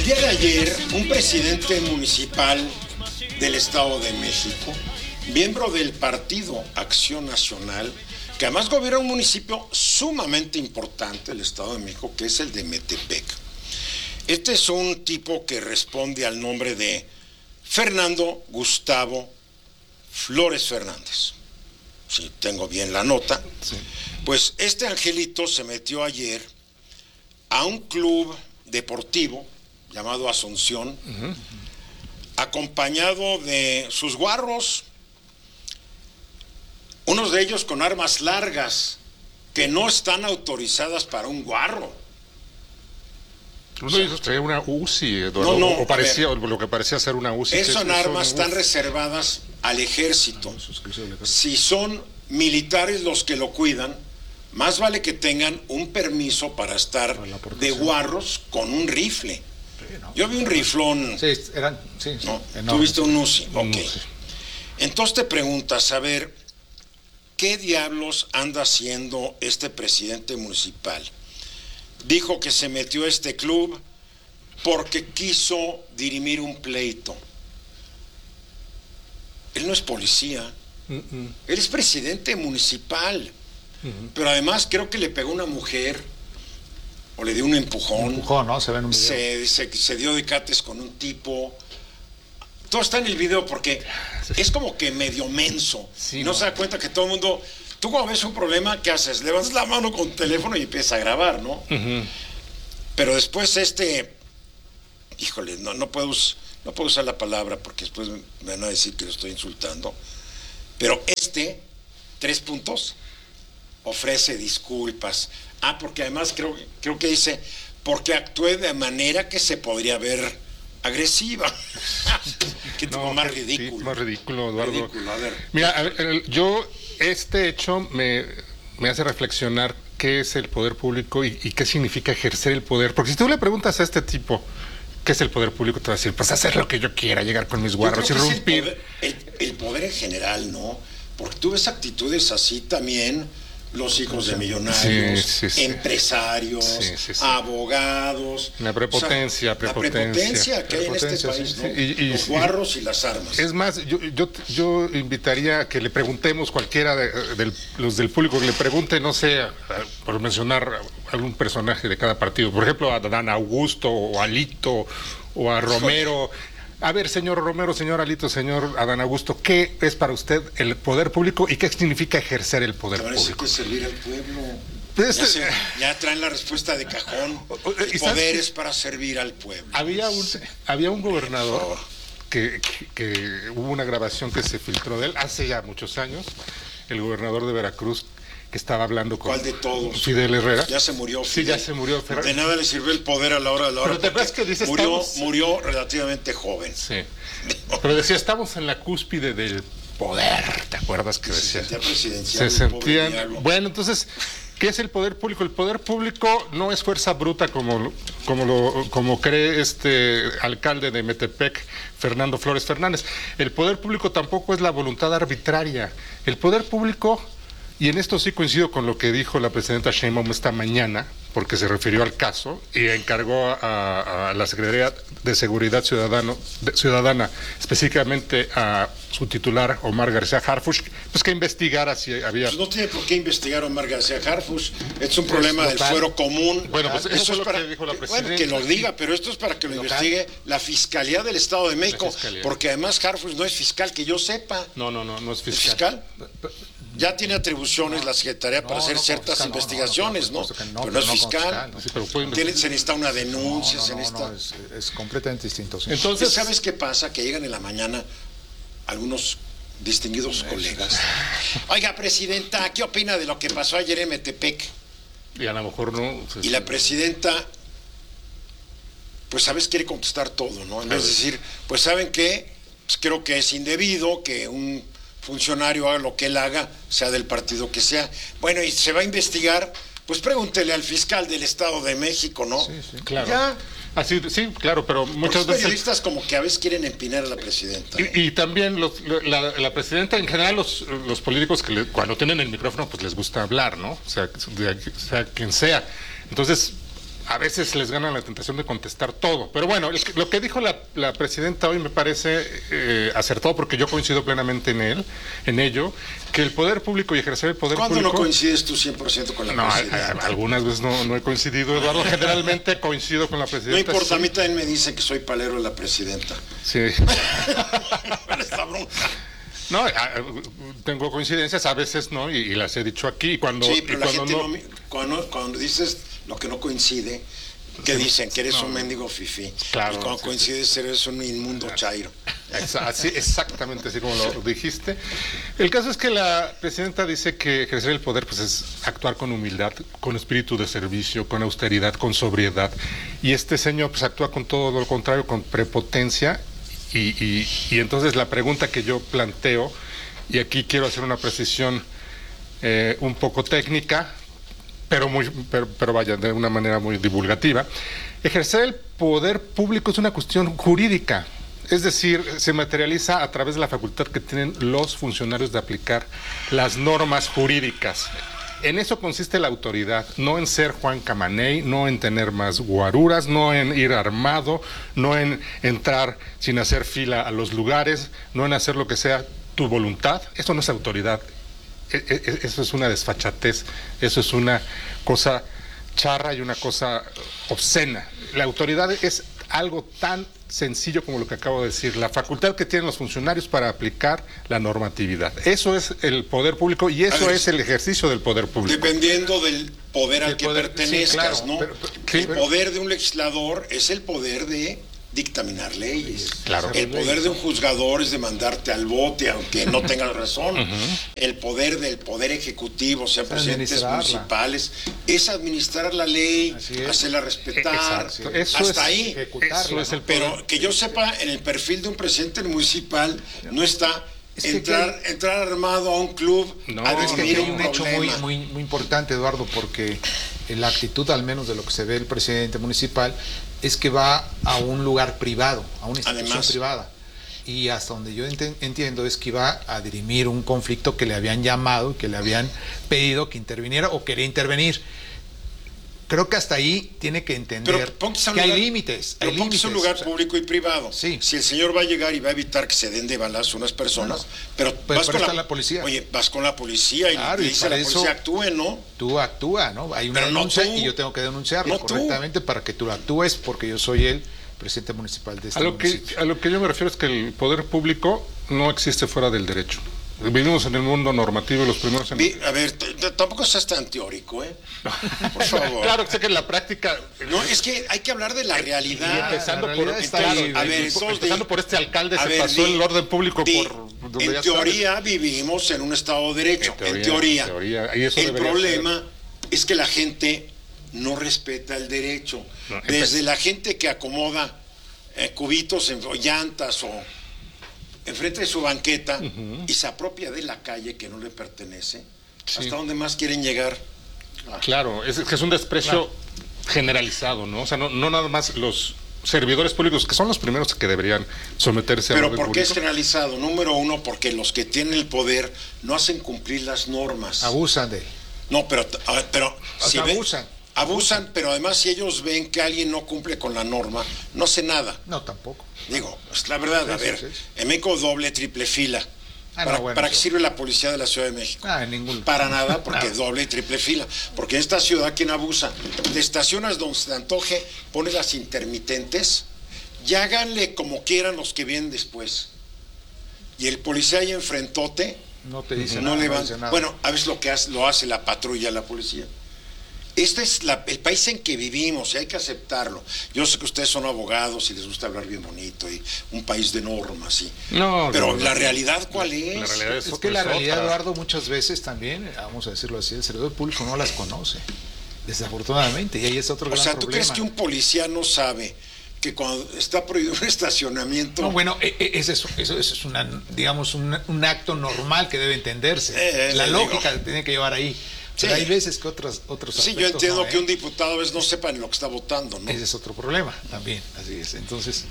El día de ayer, un presidente municipal del Estado de México, miembro del Partido Acción Nacional, que además gobierna un municipio sumamente importante del Estado de México, que es el de Metepec. Este es un tipo que responde al nombre de Fernando Gustavo Flores Fernández. Si tengo bien la nota. Sí. Pues este angelito se metió ayer a un club deportivo llamado Asunción, acompañado de sus guarros, unos de ellos con armas largas que no están autorizadas para un guarro. Uno de ellos traía una UCI, Eduardo, o parecía, lo que parecía ser una UCI. Esas armas están reservadas al ejército. Si son militares los que lo cuidan, más vale que tengan un permiso para estar de guarros con un rifle. Yo vi un riflón. Sí, ¿no? Tú viste un UCI. Ok. Entonces te preguntas, a ver, ¿qué diablos anda haciendo este presidente municipal? Dijo que se metió a este club porque quiso dirimir un pleito. Él no es policía. Él es presidente municipal. Pero además creo que le pegó una mujer o le dio un empujón. Un empujón, ¿no? Se ve en un video. Se dio de cates con un tipo. Todo está en el video porque es como que medio menso. Sí, no se da cuenta que todo el mundo... Tú cuando ves un problema, ¿qué haces? Levantas la mano con el teléfono y empiezas a grabar, ¿no? Pero después híjole, no puedo usar la palabra porque después me van a decir que lo estoy insultando. Pero 3 puntos, ofrece disculpas. Porque además creo que dice, porque actué de manera que se podría ver agresiva. Qué tipo más ridículo. Sí, más ridículo, Eduardo. Ridículo. A ver. Mira, este hecho me hace reflexionar qué es el poder público y qué significa ejercer el poder. Porque si tú le preguntas a este tipo qué es el poder público, te va a decir, pues hacer lo que yo quiera, llegar con mis guarros, irrumpir. El poder en general, ¿no? Porque tú ves actitudes así también, los hijos de millonarios, empresarios, abogados. La prepotencia, la prepotencia que hay en este país, ¿no? Los guarros y las armas. Es más, yo invitaría a que le preguntemos cualquiera de los del público, que le pregunte, no sé, por mencionar algún personaje de cada partido, por ejemplo, a Adán Augusto, o a Alito, o a Romero. A ver, señor Romero, señor Alito, señor Adán Augusto, ¿qué es para usted el poder público y qué significa ejercer el poder público? Que servir al pueblo. Ya traen la respuesta de cajón. El poder es para servir al pueblo. Había un gobernador que hubo una grabación que se filtró de él hace ya muchos años, el gobernador de Veracruz, que estaba hablando con... ¿Cuál de todos? Fidel Herrera. Ya se murió Fidel. Sí, ya se murió. De nada le sirvió el poder a la hora de la hora. Pero te acuerdas que dice, murió relativamente joven. Sí. Pero decía, estamos en la cúspide del poder. ¿Te acuerdas que decía? Se sentía presidencial. Se sentían... Bueno, entonces, ¿qué es el poder público? El poder público no es fuerza bruta como cree este alcalde de Metepec, Fernando Flores Fernández. El poder público tampoco es la voluntad arbitraria. El poder público... Y en esto sí coincido con lo que dijo la presidenta Sheinbaum esta mañana, porque se refirió al caso y encargó a la Secretaría de Seguridad Ciudadana, específicamente a su titular, Omar García Harfuch, pues que investigara si había... Pues no tiene por qué investigar Omar García Harfuch, es un problema del fuero común. Bueno, pues eso es lo que dijo la presidenta. Bueno, que lo diga, pero esto es para que lo investigue la Fiscalía del Estado de México, porque además Harfuch no es fiscal, que yo sepa. No es fiscal. ¿Es fiscal? Ya tiene atribuciones la Secretaría para hacer ciertas investigaciones, ¿no? Pero no es fiscal. Se necesita una denuncia, es completamente distinto. Sí. Entonces, ¿sabes qué pasa? Que llegan en la mañana algunos distinguidos colegas. Oiga, presidenta, ¿qué opina de lo que pasó ayer en Metepec? Y a lo mejor no. Y la presidenta, pues, ¿sabes? Quiere contestar todo, ¿no? En vez de decir, pues, ¿saben qué? Pues creo que es indebido que un funcionario haga lo que él haga, sea del partido que sea. Bueno, y se va a investigar, pues pregúntele al fiscal del Estado de México, ¿no? Sí, claro. Ya. Así, sí, claro, pero muchos periodistas como que a veces quieren empinar a la presidenta. Y también la presidenta, en general, los políticos que cuando tienen el micrófono, pues les gusta hablar, ¿no? O sea quien sea. Entonces, a veces les gana la tentación de contestar todo. Pero bueno, lo que dijo la presidenta hoy me parece acertado, porque yo coincido plenamente en ello, que el poder público y ejercer el poder ¿Cuándo público... no coincides tú 100% con la presidenta? Algunas veces no he coincidido, Eduardo. Generalmente coincido con la presidenta. No importa, sí. A mí también me dicen que soy palero de la presidenta. Sí. Esta bronca. No, tengo coincidencias, a veces no, y las he dicho aquí. Sí, pero la gente cuando dices lo que no coincide, ¿qué dicen? Que eres un mendigo fifí. Claro. Y cuando coincides eres un inmundo chairo. Así, exactamente así como lo dijiste. El caso es que la presidenta dice que ejercer el poder pues es actuar con humildad, con espíritu de servicio, con austeridad, con sobriedad. Y este señor pues actúa con todo lo contrario, con prepotencia. Y entonces la pregunta que yo planteo, y aquí quiero hacer una precisión un poco técnica, pero vaya, de una manera muy divulgativa. Ejercer el poder público es una cuestión jurídica, es decir, se materializa a través de la facultad que tienen los funcionarios de aplicar las normas jurídicas. En eso consiste la autoridad, no en ser Juan Camaney, no en tener más guaruras, no en ir armado, no en entrar sin hacer fila a los lugares, no en hacer lo que sea tu voluntad. Eso no es autoridad, eso es una desfachatez, eso es una cosa charra y una cosa obscena. La autoridad es algo tan sencillo como lo que acabo de decir, la facultad que tienen los funcionarios para aplicar la normatividad. Eso es el poder público y eso es el ejercicio del poder público. Dependiendo del poder al que pertenezcas, sí, claro, ¿no? El poder de un legislador es el poder de dictaminar leyes. Claro. El poder de un juzgador es de mandarte al bote, aunque no tengas razón. El poder del poder ejecutivo, sea presidentes municipales, es administrar la ley, hacerla respetar. Hasta ahí. Eso es el poder. Pero que yo sepa, en el perfil de un presidente municipal no está entrar armado a un club a definir hay un hecho muy importante, Eduardo, porque la actitud, al menos de lo que se ve el presidente municipal, es que va a un lugar privado, a una institución privada. Y hasta donde yo entiendo es que iba a dirimir un conflicto que le habían llamado, que le habían pedido que interviniera o quería intervenir. Creo que hasta ahí tiene que entender que hay límites. Pero póngase un lugar público y privado. Sí. Si el señor va a llegar y va a evitar que se den de balazo unas personas, pero vas con la policía. Oye, vas con la policía y le dice a la policía, actúe, ¿no? Tú actúa, ¿no? Hay una denuncia y yo tengo que denunciarlo correctamente para que tú actúes, porque yo soy el presidente municipal de este municipio. A lo que yo me refiero es que el poder público no existe fuera del derecho. Vivimos en el mundo normativo y los primeros... A ver, tampoco seas tan teórico, ¿eh? Por favor. Claro, sé que en la práctica... No, es que hay que hablar de la realidad. Y empezando por este alcalde, se pasó el orden público por... En teoría vivimos en un Estado de Derecho, en teoría. El problema es que la gente no respeta el derecho. Desde la gente que acomoda cubitos en llantas o enfrente de su banqueta y se apropia de la calle que no le pertenece, ¿hasta dónde más quieren llegar? Claro, es un desprecio generalizado, ¿no? O sea, no nada más los servidores públicos, que son los primeros que deberían someterse a... Pero ¿por qué es generalizado? Número uno, porque los que tienen el poder no hacen cumplir las normas. Abusan de él. No, pero si abusan, pero además si ellos ven que alguien no cumple con la norma, no hace nada. No, tampoco. Digo, es la verdad, a ver, en México doble, triple fila. ¿Para qué sirve la policía de la Ciudad de México? En ningún... Para nada, porque es doble y triple fila. Porque en esta ciudad, ¿quién abusa? Te estacionas donde se te antoje, pones las intermitentes y háganle como quieran los que vienen después. Y el policía ahí enfrentote no te dice no nada, le van. No dice nada. Bueno, a veces lo hace la patrulla, la policía. Este es el país en que vivimos y hay que aceptarlo. Yo sé que ustedes son abogados y les gusta hablar bien bonito y un país de normas, sí. Pero la realidad, ¿cuál es? La realidad es que la realidad, Eduardo, muchas veces también, vamos a decirlo así, el servidor público no las conoce, desafortunadamente, y ahí es otro gran problema. O sea, ¿tú crees que un policía no sabe que cuando está prohibido un estacionamiento... No, bueno, eso es digamos, un acto normal que debe entenderse. La lógica tiene que llevar ahí. Pero hay veces que otros sí, yo entiendo que un diputado a veces no sepa en lo que está votando, ¿no? Ese es otro problema también, así es. Entonces,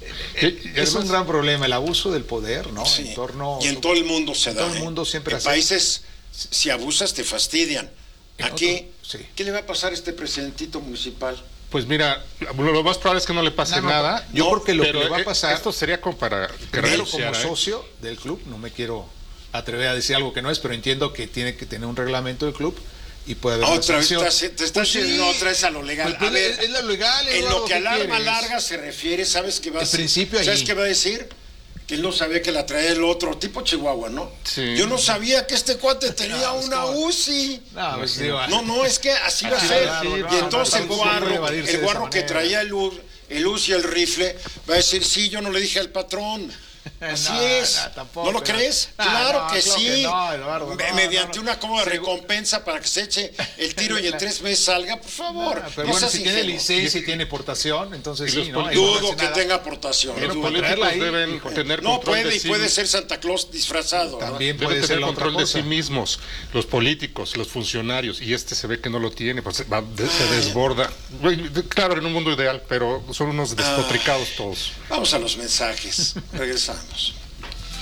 es un gran problema el abuso del poder, ¿no? Sí. Y en todo el mundo se da. En todo el mundo siempre en países, si abusas, te fastidian. Aquí, ¿qué le va a pasar a este presidentito municipal? Pues mira, lo más probable es que no le pase nada. Yo creo que lo que le va a pero pasar, esto sería como para que primero como renunciara, socio del club, no me quiero atrever a decir algo que no es, pero entiendo que tiene que tener un reglamento del club y puede haber una Otra vez sanción. te estás yendo otra vez a lo legal. Pues, A ver, es lo legal, en Eduardo, lo que ¿qué al arma quieres? larga se refiere, ¿sabes qué va a El decir? principio ¿Sabes allí. qué va a decir? Que él no sabía que la traía el otro, tipo Chihuahua, ¿no? Sí. Yo no sabía que este cuate tenía pues, una ¿cómo? UCI. No, pues, digo, No, es que así va a Sí, ser. claro, Y no, entonces el tampoco puede evadirse de esa guarro que manera. traía el UCI, el rifle, va a decir, sí, yo no le dije al patrón. Así es. tampoco, ¿No lo crees? No, claro no, que claro sí. que no, Eduardo, Mediante no. una cómoda recompensa para que se eche el tiro y en 3 meses salga, por favor. Pero no bueno, seas si tiene ingenuo. licencia y tiene portación, entonces Y sí, los ¿no? políticos- Ahí no Dudo hace que nada. tenga aportación. Los Bueno, dudo. políticos ahí, deben híjole. tener No control puede, de y sí. puede ser Santa Claus disfrazado. ¿verdad? También Deben puede ser tener la otra control de cosa. sí mismos, los políticos, los funcionarios, y se ve que no lo tiene, pues se desborda. Claro, en un mundo ideal, pero son unos despotricados todos. Vamos a los mensajes. Regresamos.